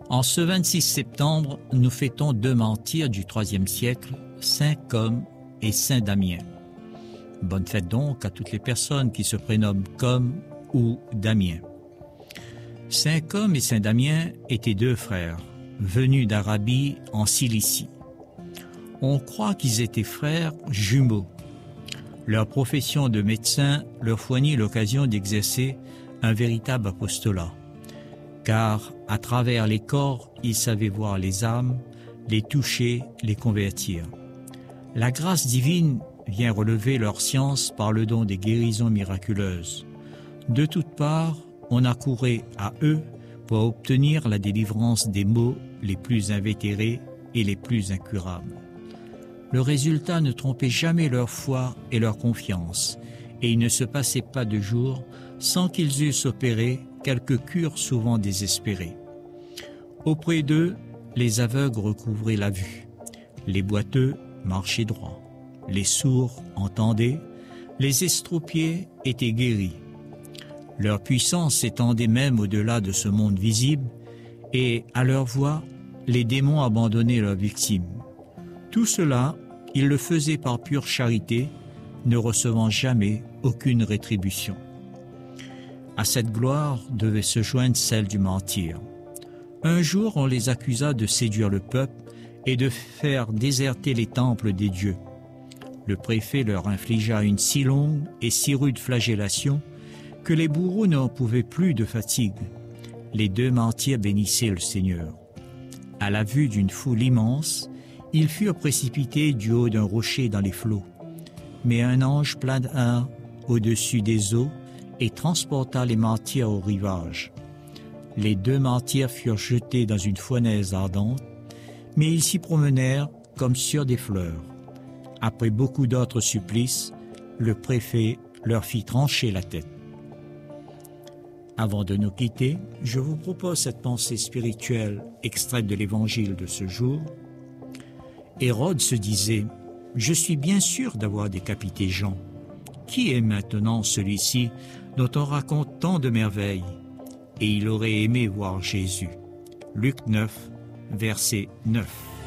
En ce 26 septembre, nous fêtons deux martyrs du IIIe siècle, Saint Côme et Saint Damien. Bonne fête donc à toutes les personnes qui se prénomment Côme ou Damien. Saint Côme et Saint Damien étaient deux frères, venus d'Arabie en Cilicie. On croit qu'ils étaient frères jumeaux. Leur profession de médecin leur fournit l'occasion d'exercer un véritable apostolat, car à travers les corps, ils savaient voir les âmes, les toucher, les convertir. La grâce divine vient relever leur science par le don des guérisons miraculeuses. De toutes parts, on accourait à eux pour obtenir la délivrance des maux les plus invétérés et les plus incurables. Le résultat ne trompait jamais leur foi et leur confiance, et il ne se passait pas de jour sans qu'ils eussent opéré quelques cures souvent désespérées. Auprès d'eux, les aveugles recouvraient la vue, les boiteux marchaient droit, les sourds entendaient, les estropiés étaient guéris. Leur puissance s'étendait même au-delà de ce monde visible, et à leur voix, les démons abandonnaient leurs victimes. Tout cela, ils le faisaient par pure charité, ne recevant jamais aucune rétribution. À cette gloire devait se joindre celle du martyr. Un jour, on les accusa de séduire le peuple et de faire déserter les temples des dieux. Le préfet leur infligea une si longue et si rude flagellation que les bourreaux n'en pouvaient plus de fatigue. Les deux martyrs bénissaient le Seigneur. À la vue d'une foule immense, ils furent précipités du haut d'un rocher dans les flots. Mais un ange plana au-dessus des eaux et transporta les martyrs au rivage. Les deux martyrs furent jetés dans une fournaise ardente, mais ils s'y promenèrent comme sur des fleurs. Après beaucoup d'autres supplices, le préfet leur fit trancher la tête. Avant de nous quitter, je vous propose cette pensée spirituelle extraite de l'évangile de ce jour. Hérode se disait « Je suis bien sûr d'avoir décapité Jean. Qui est maintenant celui-ci dont on raconte tant de merveilles ?» Et il aurait aimé voir Jésus. Luc 9, verset 9.